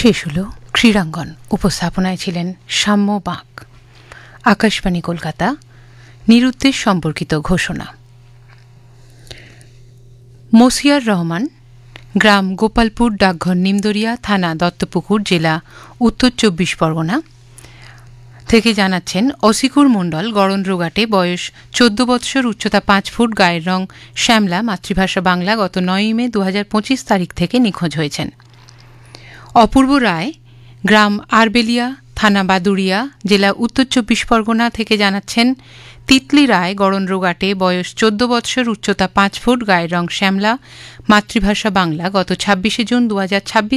শেষ হল ক্রীড়াঙ্গন। উপস্থাপনায় ছিলেন সাম্য বাঁক। আকাশবাণী কলকাতা। নিরুদ্দেশ সম্পর্কিত ঘোষণা। মসিয়ার রহমান, গ্রাম গোপালপুর, ডাকঘর নিমদরিয়া, থানা দত্তপুকুর, জেলা উত্তর ২৪ পরগনা থেকে জানাচ্ছেন অসিকুর মণ্ডল, গড়ন্দ্রঘাটে, বয়স ১৪ বৎসর, উচ্চতা ৫ ফুট, গায়ের রং শ্যামলা, মাতৃভাষা বাংলা, গত ৯ মে ২০২৫ তারিখ থেকে নিখোঁজ হয়েছেন। অপূর্ব রায়, গ্রাম আরবেলিয়া, থানা বাদুড়িয়া, জেলা উত্তর ২৪ পরগনা থেকে জানাচ্ছেন তিতলি রায়, গড়ন্দ্রঘাটে, বয়স ১৪ বৎসর, উচ্চতা ৫ ফুট, গায়ের রং শ্যামলা, মাতৃভাষা বাংলা, গত ২৬ জুন ২০২৬